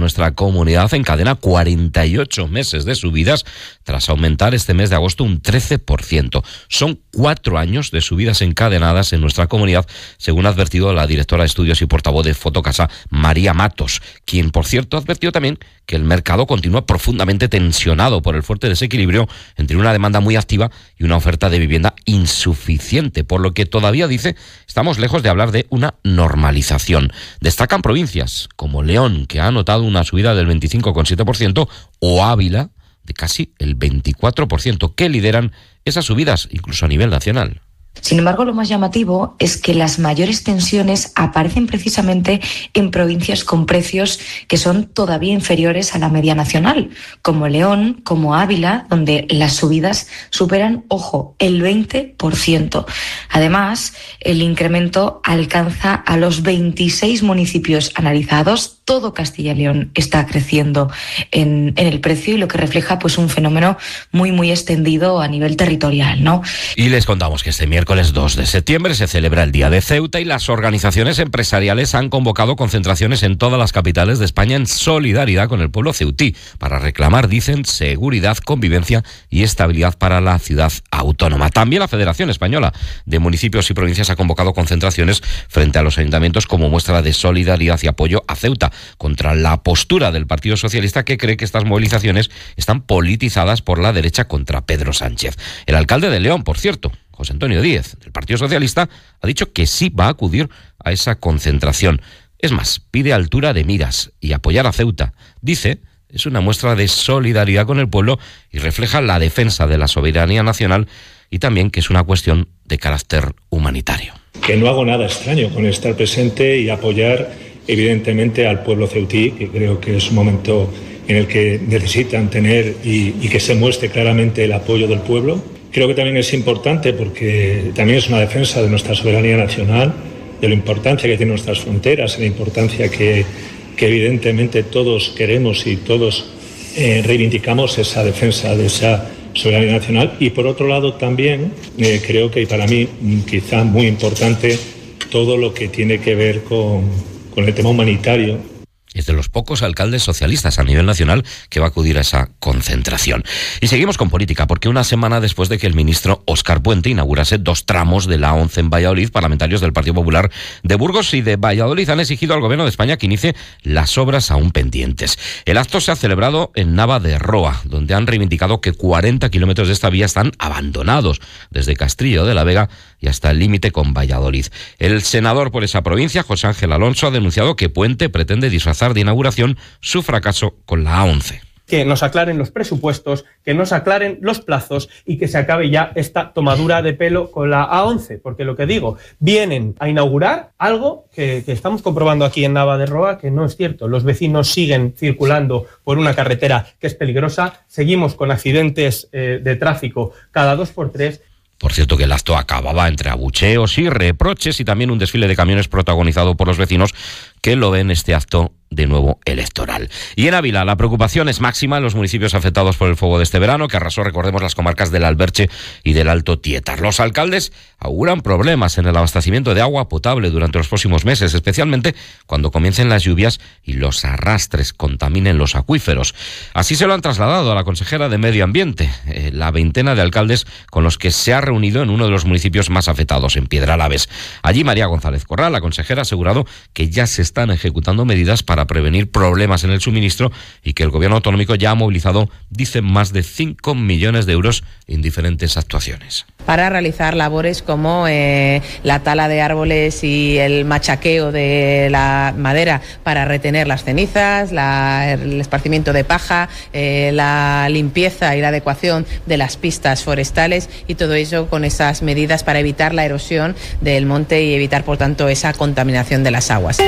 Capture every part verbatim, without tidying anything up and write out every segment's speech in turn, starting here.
nuestra comunidad encadena cuarenta y ocho meses de subidas tras aumentar este mes de agosto un trece por ciento. Son cuatro años de subidas encadenadas en nuestra comunidad, según ha advertido la directora de estudios y portavoz de Fotocasa, María Matos, quien, por cierto, advirtió también que el mercado continúa profundamente tensionado por el fuerte desequilibrio entre una demanda muy activa y una oferta de vivienda insuficiente, por lo que todavía, dice, estamos lejos de hablar de una normalización. Destacan provincias como León, que ha notado una subida del veinticinco coma siete por ciento, o Ávila, de casi el veinticuatro por ciento, que lideran esas subidas, incluso a nivel nacional. Sin embargo, lo más llamativo es que las mayores tensiones aparecen precisamente en provincias con precios que son todavía inferiores a la media nacional, como León, como Ávila, donde las subidas superan, ojo, el veinte por ciento. Además, el incremento alcanza a los veintiséis municipios analizados. Todo Castilla y León está creciendo en, en el precio, y lo que refleja pues un fenómeno muy, muy extendido a nivel territorial, ¿no? Y les contamos que este miércoles dos de septiembre se celebra el Día de Ceuta y las organizaciones empresariales han convocado concentraciones en todas las capitales de España en solidaridad con el pueblo ceutí para reclamar, dicen, seguridad, convivencia y estabilidad para la ciudad autónoma. También la Federación Española de Municipios y Provincias ha convocado concentraciones frente a los ayuntamientos como muestra de solidaridad y apoyo a Ceuta, contra la postura del Partido Socialista, que cree que estas movilizaciones están politizadas por la derecha contra Pedro Sánchez. El alcalde de León, por cierto, José Antonio Díez, del Partido Socialista, ha dicho que sí va a acudir a esa concentración. Es más, pide altura de miras y apoyar a Ceuta. Dice, es una muestra de solidaridad con el pueblo y refleja la defensa de la soberanía nacional, y también que es una cuestión de carácter humanitario. Que no hago nada extraño con estar presente y apoyar evidentemente al pueblo ceutí, que creo que es un momento en el que necesitan tener y, y que se muestre claramente el apoyo del pueblo. Creo que también es importante porque también es una defensa de nuestra soberanía nacional, de la importancia que tienen nuestras fronteras, de la importancia que, que evidentemente todos queremos y todos eh, reivindicamos esa defensa de esa soberanía nacional. Y por otro lado también eh, creo que para mí quizá muy importante todo lo que tiene que ver con con el tema humanitario. Es de los pocos alcaldes socialistas a nivel nacional que va a acudir a esa concentración. Y seguimos con política, porque una semana después de que el ministro Óscar Puente inaugurase dos tramos de la A once en Valladolid, parlamentarios del Partido Popular de Burgos y de Valladolid han exigido al Gobierno de España que inicie las obras aún pendientes. El acto se ha celebrado en Nava de Roa, donde han reivindicado que cuarenta kilómetros de esta vía están abandonados, desde Castrillo de la Vega y hasta el límite con Valladolid. El senador por esa provincia, José Ángel Alonso, ha denunciado que Puente pretende disfrazar de inauguración su fracaso con la A once. Que nos aclaren los presupuestos, que nos aclaren los plazos y que se acabe ya esta tomadura de pelo con la A once, porque lo que digo, vienen a inaugurar algo que, que estamos comprobando aquí en Nava de Roa, que no es cierto. Los vecinos siguen circulando por una carretera que es peligrosa, seguimos con accidentes eh, de tráfico cada dos por tres. Por cierto, que el acto acababa entre abucheos y reproches y también un desfile de camiones protagonizado por los vecinos que lo ven este acto de nuevo electoral. Y en Ávila la preocupación es máxima en los municipios afectados por el fuego de este verano, que arrasó, recordemos, las comarcas del Alberche y del Alto Tietar. Los alcaldes auguran problemas en el abastecimiento de agua potable durante los próximos meses, especialmente cuando comiencen las lluvias y los arrastres contaminen los acuíferos. Así se lo han trasladado a la consejera de Medio Ambiente, eh, la veintena de alcaldes con los que se ha reunido en uno de los municipios más afectados, en Piedralaves. Allí María González Corral, la consejera, ha asegurado que ya se están ejecutando medidas para prevenir problemas en el suministro y que el gobierno autonómico ya ha movilizado, dicen, más de cinco millones de euros en diferentes actuaciones. Para realizar labores como eh, la tala de árboles y el machaqueo de la madera para retener las cenizas, la, el esparcimiento de paja, eh, la limpieza y la adecuación de las pistas forestales, y todo ello con esas medidas para evitar la erosión del monte y evitar, por tanto, esa contaminación de las aguas.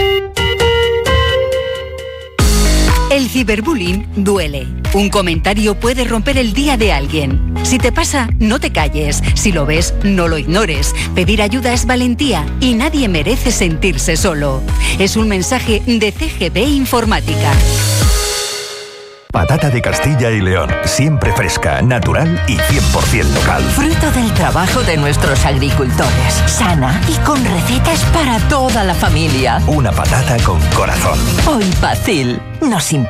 El ciberbullying duele. Un comentario puede romper el día de alguien. Si te pasa, no te calles. Si lo ves, no lo ignores. Pedir ayuda es valentía y nadie merece sentirse solo. Es un mensaje de C G B Informática. Patata de Castilla y León, siempre fresca, natural y cien por ciento local. Fruto del trabajo de nuestros agricultores, sana y con recetas para toda la familia. Una patata con corazón. Hoy Pacil nos